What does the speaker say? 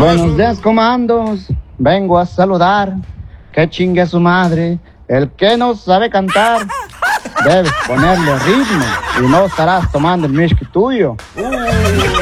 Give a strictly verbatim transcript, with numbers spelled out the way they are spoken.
Buenos días, comandos. Vengo a saludar. Que chingue a su madre. El que no sabe cantar, debes ponerle ritmo y no estarás tomando el whisky tuyo. Uh.